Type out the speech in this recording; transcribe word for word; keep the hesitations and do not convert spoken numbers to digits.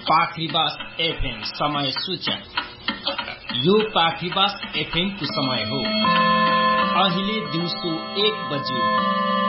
पाखरीबास FM समय सूचन। यो पाखरीबास FM को समय हो अहिले दिउँसो एक बजे।